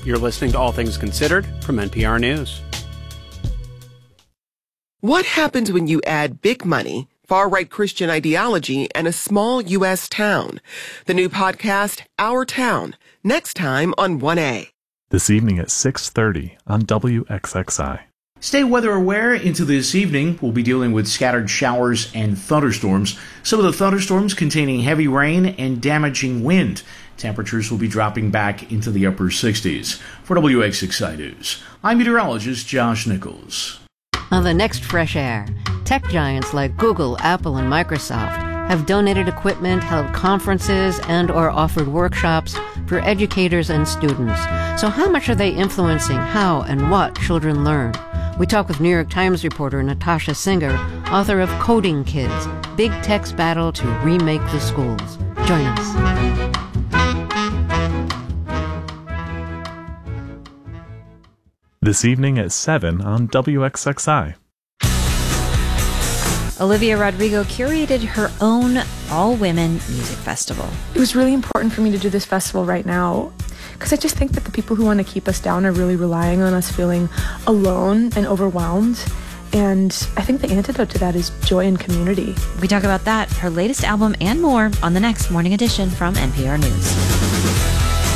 You're listening to All Things Considered from NPR News. What happens when you add big money, far-right Christian ideology, and a small U.S. town? The new podcast, Our Town, next time on 1A. This evening at 6:30 on WXXI. Stay weather aware into this evening. We'll be dealing with scattered showers and thunderstorms. Some of the thunderstorms containing heavy rain and damaging wind. Temperatures will be dropping back into the upper 60s. For WXXI News, I'm meteorologist Josh Nichols. On the next Fresh Air, tech giants like Google, Apple, and Microsoft have donated equipment, held conferences, and or offered workshops for educators and students. So how much are they influencing how and what children learn? We talk with New York Times reporter Natasha Singer, author of Coding Kids, Big Tech's Battle to Remake the Schools. Join us. This evening at 7 on WXXI. Olivia Rodrigo curated her own all-women music festival. It was really important for me to do this festival right now because I just think that the people who want to keep us down are really relying on us feeling alone and overwhelmed. And I think the antidote to that is joy and community. We talk about that, her latest album, and more on the next Morning Edition from NPR News.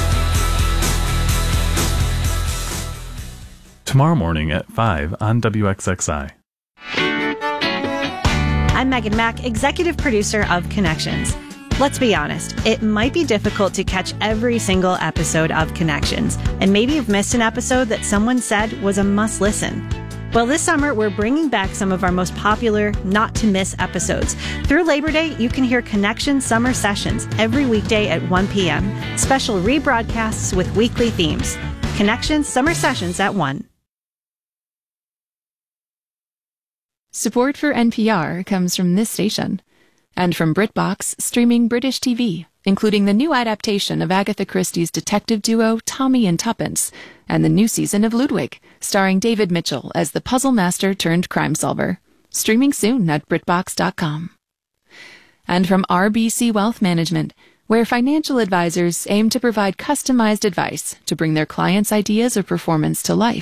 Tomorrow morning at 5 on WXXI. I'm Megan Mack, executive producer of Connections. Let's be honest, it might be difficult to catch every single episode of Connections, and maybe you've missed an episode that someone said was a must-listen. Well, this summer, we're bringing back some of our most popular not-to-miss episodes. Through Labor Day, you can hear Connections Summer Sessions every weekday at 1 p.m., special rebroadcasts with weekly themes. Connections Summer Sessions at 1. Support for NPR comes from this station and from BritBox, streaming British TV, including the new adaptation of Agatha Christie's detective duo Tommy and Tuppence and the new season of Ludwig, starring David Mitchell as the puzzle master turned crime solver. Streaming soon at BritBox.com. And from RBC Wealth Management, where financial advisors aim to provide customized advice to bring their clients' ideas of performance to life.